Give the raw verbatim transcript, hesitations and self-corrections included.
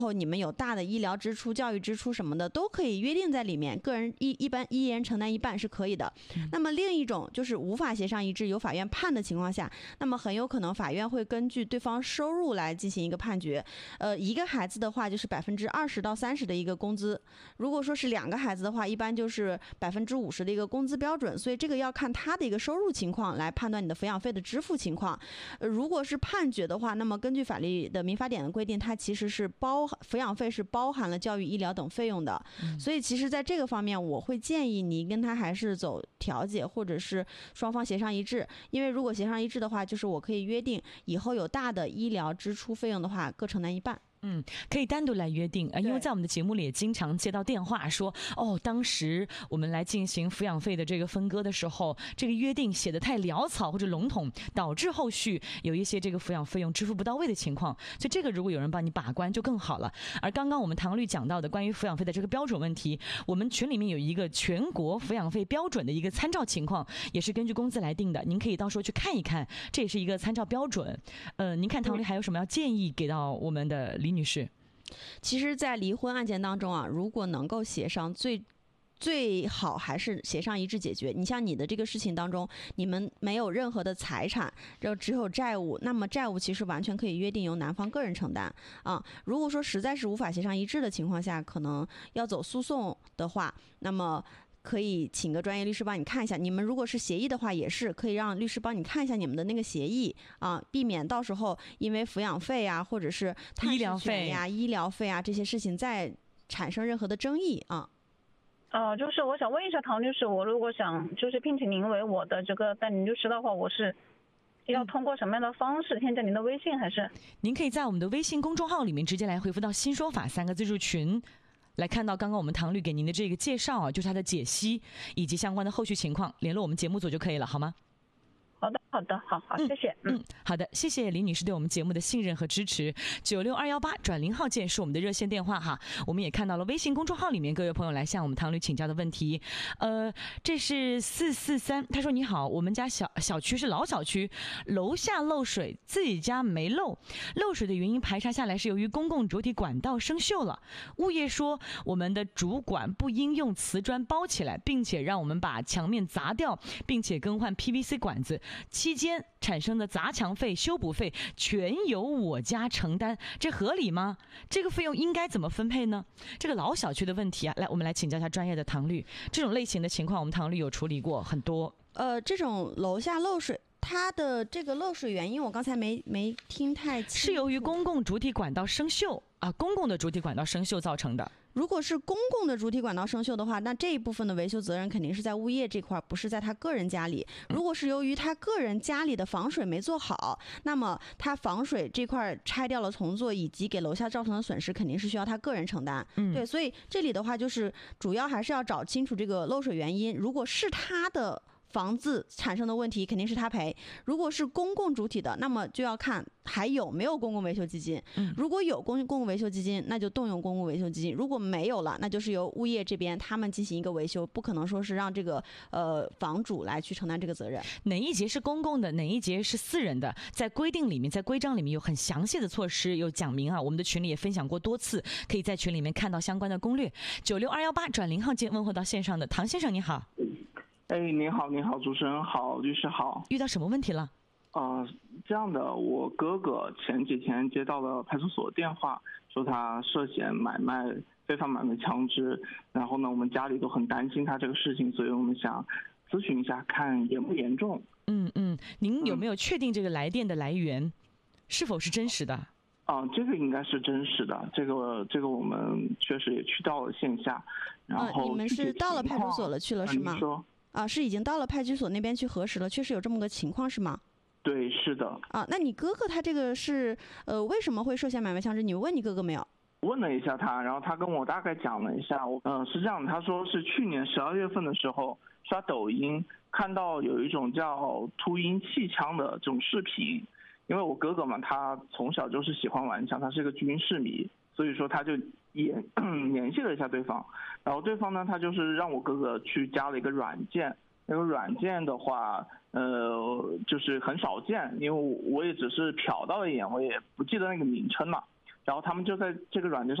后你们有大的医疗支出、教育支出什么的，都可以约定在里面，个人一一般一人承担一半是可以的。嗯、那么另一种就是无法协商一致，由法院判的情况下，那么很有可能法院会根据对方收入来进行一个判决。呃，一个孩子的话就是百分之二十到三十的一个工资，如果说是两个孩子的话，一般就是百分之五十的一个工资标准。所以这个要看他的一个收入情况来判断你的抚养费的支付情况。呃，如果是判决的话，那么根据法律的民法典的规定，它其实是包抚养费是包含了教育、医疗等费用的。嗯、所以其实在这个方面，我会建议你跟他还是走调解，或者是双方协商一致。因为如果协商一致的话，就是我可以约定以后有大的医疗支出费用的话，各承担一半。 嗯，可以单独来约定，呃，因为在我们的节目里也经常接到电话说，哦，当时我们来进行抚养费的这个分割的时候，这个约定写得太潦草或者笼统，导致后续有一些这个抚养费用支付不到位的情况。所以这个如果有人帮你把关就更好了。而刚刚我们唐律讲到的关于抚养费的这个标准问题，我们群里面有一个全国抚养费标准的一个参照情况，也是根据工资来定的，您可以到时候去看一看，这也是一个参照标准。呃，您看唐律还有什么要建议给到我们的李女士？ 其实在离婚案件当中啊，如果能够协商，最最好还是协商一致解决。你像你的这个事情当中，你们没有任何的财产，然后只有债务，那么债务其实完全可以约定由男方个人承担啊。如果说实在是无法协商一致的情况下，可能要走诉讼的话，那么可以请个专业律师帮你看一下。你们如果是协议的话，也是可以让律师帮你看一下你们的那个协议啊，避免到时候因为抚养费啊，或者是医疗费呀、医疗费啊这些事情再产生任何的争议啊。 呃，就是我想问一下唐律师，我如果想就是聘请您为我的这个代理律师的话，我是要通过什么样的方式添加您的微信？还是您可以在我们的微信公众号里面直接来回复到新说法三个字入群，来看到刚刚我们唐律给您的这个介绍啊，就是他的解析以及相关的后续情况，联络我们节目组就可以了，好吗？ 好的，好的，好好，谢谢。 嗯，嗯好的，谢谢李女士对我们节目的信任和支持。九六二幺八转零号键是我们的热线电话哈。我们也看到了微信公众号里面各位朋友来向我们唐律请教的问题。呃，这是四四三，他说你好，我们家小小区是老小区，楼下漏水，自己家没漏。漏水的原因排查下来是由于公共主体管道生锈了。物业说我们的主管不应用瓷砖包起来，并且让我们把墙面砸掉，并且更换 P V C 管子。期间产生的砸墙费、修补费全由我家承担，这合理吗？这个费用应该怎么分配呢？这个老小区的问题啊，来，我们来请教一下专业的唐律。这种类型的情况，我们唐律有处理过很多。 呃，这种楼下漏水，它的这个漏水原因，我刚才没没听太清楚。 是由于公共主体管道生锈啊，公共的主体管道生锈造成的。 如果是公共的主体管道生锈的话，那这一部分的维修责任肯定是在物业这块，不是在他个人家里。如果是由于他个人家里的防水没做好，那么他防水这块拆掉了重做，以及给楼下造成的损失，肯定是需要他个人承担。嗯，对，所以这里的话就是主要还是要找清楚这个漏水原因。如果是他的房子产生的问题，肯定是他赔。如果是公共主体的，那么就要看还有没有公共维修基金。嗯，如果有公公共维修基金，那就动用公共维修基金；如果没有了，那就是由物业这边他们进行一个维修，不可能说是让这个呃房主来去承担这个责任。 哪一节是公共的，哪一节是私人的，在规定里面，在规章里面有很详细的措施，有讲明啊。我们的群里也分享过多次，可以在群里面看到相关的攻略。九六二幺八转零号键问候到线上的唐先生，你好。 哎，你好，你好，主持人好，律师好。 遇到什么问题了？ 呃，这样的，我哥哥前几天接到了派出所电话，说他涉嫌买卖非法买卖枪支，然后呢，我们家里都很担心他这个事情，所以我们想咨询一下，看严不严重。 嗯嗯，您有没有确定这个来电的来源、嗯、是否是真实的？ 啊、呃，这个应该是真实的，这个这个我们确实也去到了线下，然后、 呃、你们是到了派出所了去了是吗？ 呃、你说啊，是已经到了派出所那边去核实了，确实有这么个情况是吗？ 对，是的。 啊，那你哥哥他这个是呃为什么会涉嫌买卖枪支？你问你哥哥没有？ 问了一下他，然后他跟我大概讲了一下，我嗯、呃、是这样，他说是去年十二月份的时候刷抖音看到有一种叫秃鹰气枪的这种视频，因为我哥哥嘛，他从小就是喜欢玩枪，他是个军事迷，所以说他就也联系了一下对方，然后对方呢，他就是让我哥哥去加了一个软件，那个软件的话，呃，就是很少见，因为我也只是瞟到了一眼，我也不记得那个名称嘛。 然后他们就在这个软件上